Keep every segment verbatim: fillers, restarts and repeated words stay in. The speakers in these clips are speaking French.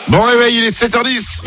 Bon réveil, il est sept heures dix.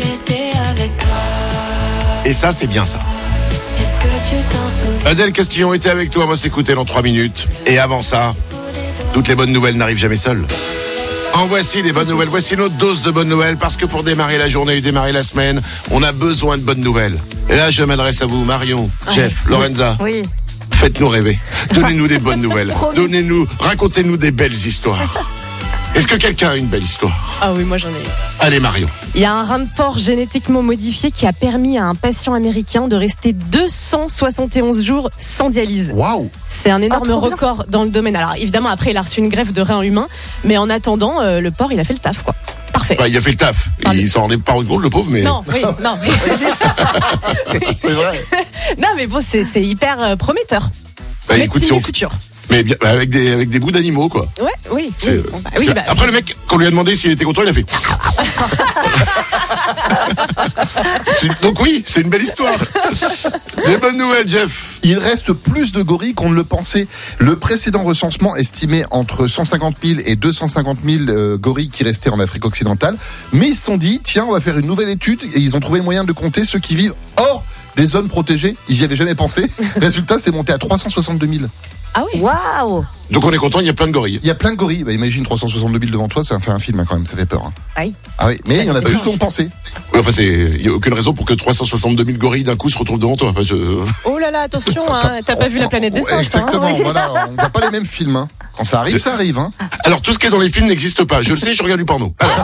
Et ça, c'est bien ça. Est-ce que tu t'en souviens? Adèle Castillon était avec toi, on va s'écouter dans trois minutes. Et avant ça, toutes les bonnes nouvelles n'arrivent jamais seules. En voici les bonnes nouvelles, voici notre dose de bonnes nouvelles, parce que pour démarrer la journée et démarrer la semaine, on a besoin de bonnes nouvelles. Et là, je m'adresse à vous, Marion, Jeff, Lorenza. Oui. Faites-nous rêver. Donnez-nous des bonnes nouvelles. Donnez-nous, racontez-nous des belles histoires. Est-ce que quelqu'un a une belle histoire? Ah oui, moi j'en ai. Allez, Marion. Il y a un rein de porc génétiquement modifié qui a permis à un patient américain de rester deux cent soixante et onze jours sans dialyse. Waouh! C'est un énorme Ah, trop bien. record dans le domaine. Alors évidemment, après, il a reçu une greffe de rein humain, mais en attendant, euh, le porc, il a fait le taf, quoi. Parfait. Bah, il a fait le taf. Pardon. Il s'en rendait pas compte, le pauvre, mais. Non, oui, non. C'est vrai. Non, mais bon, c'est, c'est hyper euh, prometteur. Bah, écoute, si Médecine on. du futur. Mais bien, bah, avec des, avec des bouts d'animaux, quoi. Ouais, oui. C'est- oui. Bon, bah, oui, c'est- bah, Après, le mec, quand on lui a demandé s'il était content, il a fait. C'est- Donc oui, c'est une belle histoire. Des bonnes nouvelles, Jeff. Il reste plus de gorilles qu'on ne le pensait. Le précédent recensement estimait entre cent cinquante mille et deux cent cinquante mille euh, gorilles qui restaient en Afrique occidentale. Mais ils se sont dit, tiens, on va faire une nouvelle étude, et ils ont trouvé le moyen de compter ceux qui vivent hors des zones protégées. Ils n'y avaient jamais pensé. Résultat, c'est monté à trois cent soixante-deux mille. Ah oui. Waouh. Donc on est content, il y a plein de gorilles. Il y a plein de gorilles. Bah, imagine trois cent soixante-deux mille devant toi, ça fait un film hein, quand même, ça fait peur. Hein. Aïe. Ah oui, mais il y en a plus qu'on pensait. Oui, enfin, c'est, il y a aucune raison pour que trois cent soixante-deux mille gorilles d'un coup se retrouvent devant toi. Enfin, je. Oh là là, attention, hein, t'as pas vu la planète des singes, toi, hein. Exactement, voilà, on voit pas les mêmes films. Hein. Quand ça arrive, ça arrive. Hein. Alors, tout ce qui est dans les films n'existe pas. Je le sais, je regarde du porno. Alors,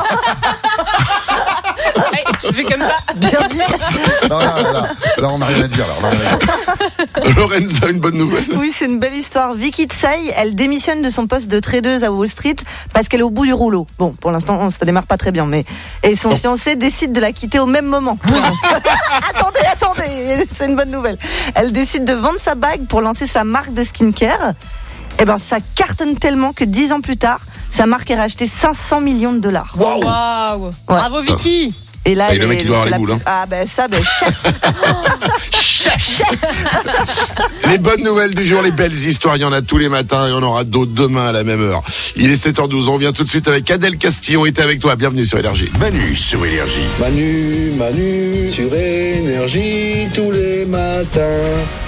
Ouais, vu comme ça. Bien dit. Non, là, là, là, là, on n'a rien à dire. Là, on a rien à dire. Lorenza, une bonne nouvelle. Oui, c'est une belle histoire. Vicky Tsai, elle démissionne de son poste de tradeuse à Wall Street parce qu'elle est au bout du rouleau. Bon, pour l'instant, ça démarre pas très bien, mais et son fiancé décide de la quitter au même moment. attendez, attendez, c'est une bonne nouvelle. Elle décide de vendre sa bague pour lancer sa marque de skincare. Et ben, ça cartonne tellement que dix ans plus tard, sa marque est rachetée cinq cents millions de dollars. Waouh. Waouh. Bravo, Vicky. Et là, Ah, et elle le mec, est- il doit avoir c'est les la boules, plus- Ah ben ça, ben chef. Les bonnes nouvelles du jour, les belles histoires, il y en a tous les matins et on aura d'autres demain à la même heure. Il est sept heures douze, on vient tout de suite avec Adèle Castillon, était avec toi, bienvenue sur Énergie. Manu sur Énergie. Manu, Manu, sur Énergie tous les matins.